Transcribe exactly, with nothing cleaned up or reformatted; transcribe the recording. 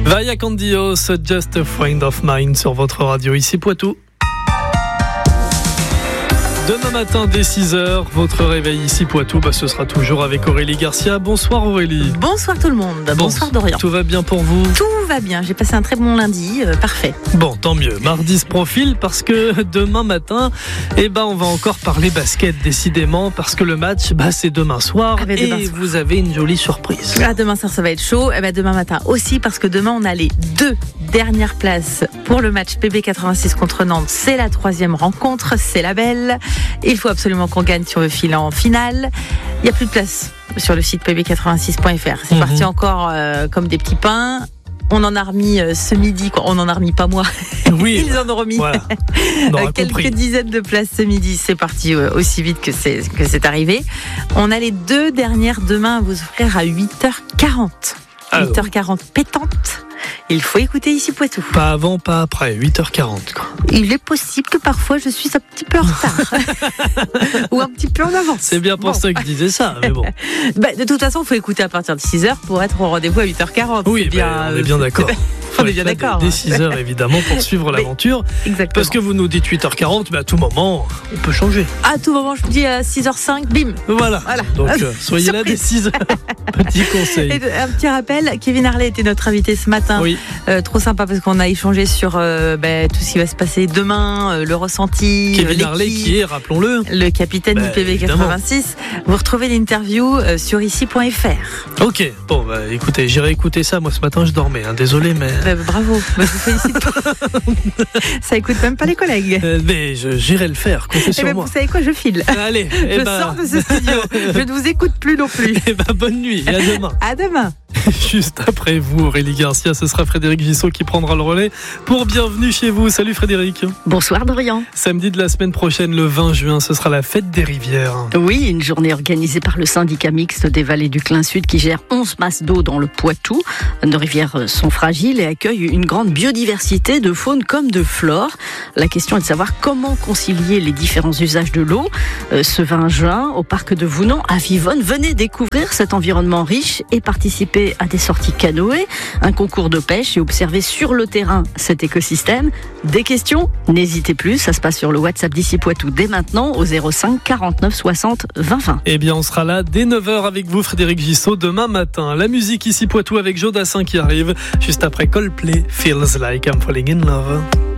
Vaya con Dios, Just a Friend of Mine sur votre radio ici Poitou. Demain matin dès six heures, votre réveil ici Poitou, bah, ce sera toujours avec Aurélie Garcia. Bonsoir Aurélie. Bonsoir tout le monde, Bon, bonsoir Dorian. Tout va bien pour vous? Tout va bien, j'ai passé un très bon lundi, euh, parfait. Bon, tant mieux. Mardi se profile parce que demain matin, eh ben, on va encore parler basket décidément parce que le match, bah, c'est demain soir Ah, ben, et demain soir. vous avez une jolie surprise. Ah, demain soir ça va être chaud, et ben, demain matin aussi parce que demain on a les deux dernières places pour le match P B quatre-vingt-six contre Nantes. C'est la troisième rencontre, c'est la belle. Il faut absolument qu'on gagne si on veut filer en finale. Il n'y a plus de place sur le site p b quatre-vingt-six point f r. C'est Mhm. parti encore euh, comme des petits pains. On en a remis euh, ce midi, quoi. On en a remis pas moi. Oui, Ils en ont remis. voilà. On aura Euh, quelques compris. dizaines de places ce midi, c'est parti euh, aussi vite que c'est, que c'est arrivé. On a les deux dernières demain à vous offrir à huit heures quarante. Alors. huit heures quarante pétante. Il faut écouter ici Poitou. Pas avant, pas après, huit heures quarante. Quoi. Il est possible que parfois je suis un petit peu en retard. Ou un petit peu en avance. C'est bien pour Bon. ça que je disais ça, mais bon. Bah, de toute façon, il faut écouter à partir de six heures pour être au rendez-vous à huit heures quarante. Oui, C'est bien, ben, on est bien euh, d'accord. c'est- Faut On est être bien là d'accord. Dès dès six heures évidemment pour suivre Mais- l'aventure. Exactement. Parce que vous nous dites huit heures quarante, mais à tout moment, on peut changer. À tout moment, je vous dis à six heures cinq, bim. Voilà. Voilà. Donc euh, soyez là dès Surprise. six heures. Petit conseil. Et un petit rappel, Kevin Harley était notre invité ce matin. Oui. Euh, trop sympa parce qu'on a échangé sur euh, bah, tout ce qui va se passer demain, euh, le ressenti, euh, Kevin Harley l'équipe, qui est, rappelons-le. le capitaine Bah, du P B évidemment. quatre-vingt-six. Vous retrouvez l'interview euh, sur ici point f r. Ok. Bon, bah écoutez, j'irai écouter ça. Moi ce matin, je dormais. Hein. Désolé, mais. Bah, bravo, bah, je vous félicite. Ça écoute même pas les collègues. Euh, mais je- j'irai le faire. Comptez Eh sur ben, moi. vous savez quoi, je file. Allez. Je eh ben... sors de ce studio. Je ne vous écoute plus non plus. Eh ben, bonne nuit et à demain. À demain. Juste après vous, Aurélie Garcia, ce sera Frédéric Gissot qui prendra le relais pour Bienvenue chez vous. Salut Frédéric. Bonsoir Dorian. Samedi de la semaine prochaine, le vingt juin, ce sera la fête des rivières. Oui, une journée organisée par le syndicat mixte des vallées du Clin Sud qui gère onze masses d'eau dans le Poitou. Nos rivières sont fragiles et accueillent une grande biodiversité de faune comme de flore. La question est de savoir comment concilier les différents usages de l'eau. Euh, Ce vingt juin, au parc de Vounon, à Vivonne, venez découvrir cet environnement riche et participer à des sorties canoë, un concours de pêche et observer sur le terrain cet écosystème. Des questions? N'hésitez plus, ça se passe sur le WhatsApp d'ici Poitou dès maintenant au zéro cinq quarante-neuf soixante vingt vingt. Eh bien, on sera là dès neuf heures avec vous, Frédéric Gissot, demain matin. La musique ici Poitou avec Joe Dassin qui arrive juste après Coldplay, Feels Like I'm Falling in Love.